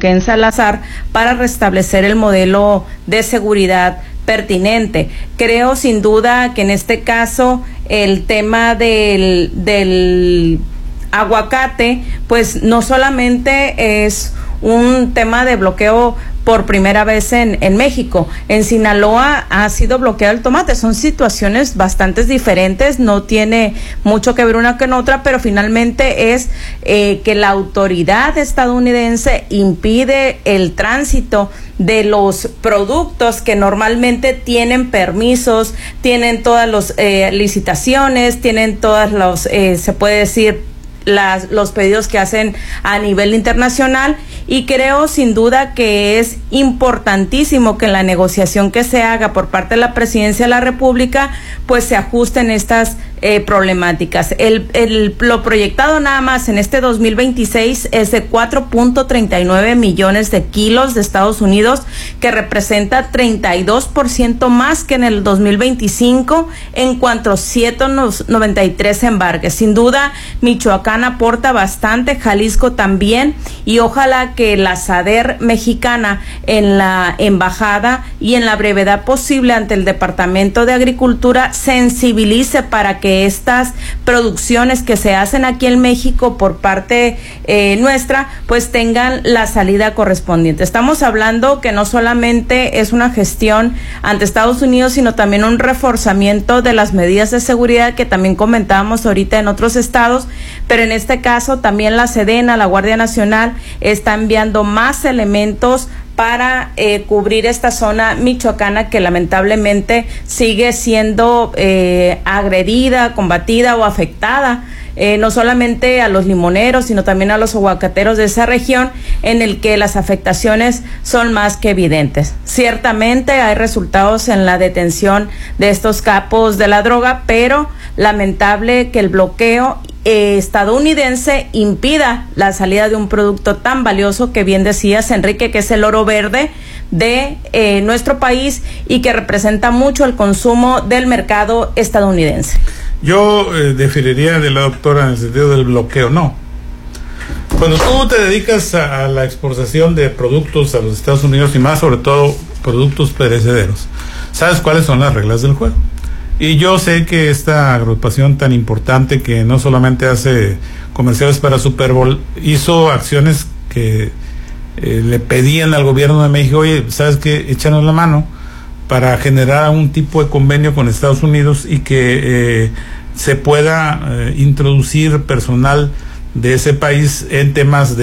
Neuquén Salazar para restablecer el modelo de seguridad pertinente. Creo sin duda que en este caso el tema del aguacate, pues no solamente es un tema de bloqueo por primera vez en México. En Sinaloa ha sido bloqueado el tomate. Son situaciones bastante diferentes, no tiene mucho que ver una con otra, pero finalmente es que la autoridad estadounidense impide el tránsito de los productos que normalmente tienen permisos, tienen todas las licitaciones, tienen todas los, se puede decir, los pedidos que hacen a nivel internacional, y creo sin duda que es importantísimo que en la negociación que se haga por parte de la Presidencia de la República pues se ajusten estas problemáticas. Lo proyectado nada más en este 2026 es de 4.39 millones de kilos de Estados Unidos, que representa 32% más que en el 2025 en cuanto a 193 embarques. Sin duda, Michoacán aporta bastante, Jalisco también, y ojalá que la SADER mexicana en la embajada y en la brevedad posible ante el Departamento de Agricultura sensibilice para que estas producciones que se hacen aquí en México por parte nuestra pues tengan la salida correspondiente. Estamos hablando que no solamente es una gestión ante Estados Unidos, sino también un reforzamiento de las medidas de seguridad que también comentábamos ahorita en otros estados, pero en este caso también la Sedena, la Guardia Nacional, está enviando más elementos para cubrir esta zona michoacana que lamentablemente sigue siendo agredida, combatida o afectada, no solamente a los limoneros, sino también a los aguacateros de esa región, en el que las afectaciones son más que evidentes. Ciertamente hay resultados en la detención de estos capos de la droga, pero lamentable que el bloqueo estadounidense impida la salida de un producto tan valioso que bien decías, Enrique, que es el oro verde de nuestro país y que representa mucho el consumo del mercado estadounidense. Yo diferiría de la doctora en el sentido del bloqueo, no. Cuando tú te dedicas a la exportación de productos a los Estados Unidos, y más sobre todo productos perecederos, sabes cuáles son las reglas del juego. Y yo sé que esta agrupación tan importante, que no solamente hace comerciales para Super Bowl, hizo acciones que le pedían al gobierno de México: oye, ¿sabes qué? Échanos la mano para generar un tipo de convenio con Estados Unidos y que se pueda introducir personal de ese país en temas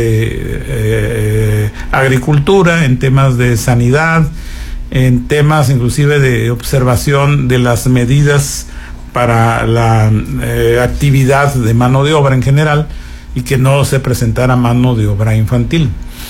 de agricultura, en temas de sanidad, en temas inclusive de observación de las medidas para la actividad de mano de obra en general, y que no se presentara mano de obra infantil.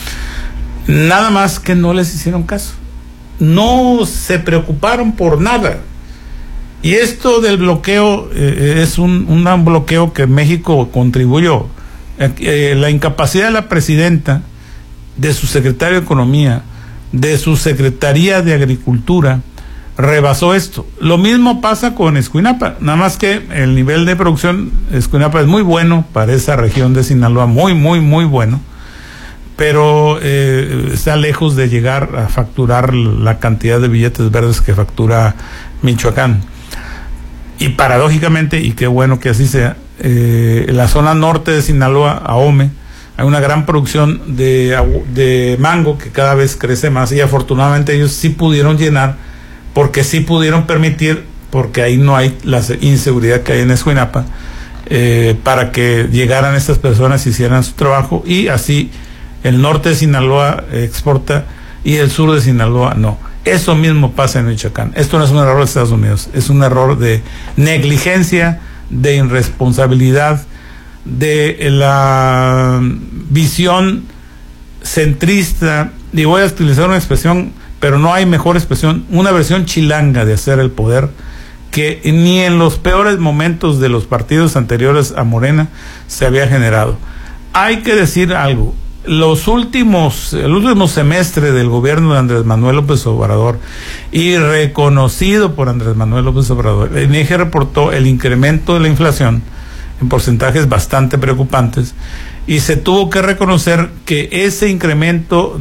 Nada más que no les hicieron caso, no se preocuparon por nada. Y esto del bloqueo es un bloqueo que México contribuyó. La incapacidad de la presidenta, de su secretario de Economía, de su Secretaría de Agricultura, rebasó esto. Lo mismo pasa con Escuinapa, nada más que el nivel de producción de Escuinapa es muy bueno para esa región de Sinaloa, muy bueno, pero está lejos de llegar a facturar la cantidad de billetes verdes que factura Michoacán. Y paradójicamente, y qué bueno que así sea, la zona norte de Sinaloa, Ahome, hay una gran producción de mango que cada vez crece más, y afortunadamente ellos sí pudieron llenar, porque sí pudieron permitir, porque ahí no hay la inseguridad que hay en Escuinapa, para que llegaran estas personas y hicieran su trabajo, y así el norte de Sinaloa exporta y el sur de Sinaloa no. Eso mismo pasa en Michoacán. Esto no es un error de Estados Unidos, es un error de negligencia, de irresponsabilidad, de la visión centrista, y voy a utilizar una expresión, pero no hay mejor expresión, una versión chilanga de hacer el poder, que ni en los peores momentos de los partidos anteriores a Morena se había generado. Hay que decir algo: el último semestre del gobierno de Andrés Manuel López Obrador, y reconocido por Andrés Manuel López Obrador, el INEGI reportó el incremento de la inflación en porcentajes bastante preocupantes, y se tuvo que reconocer que ese incremento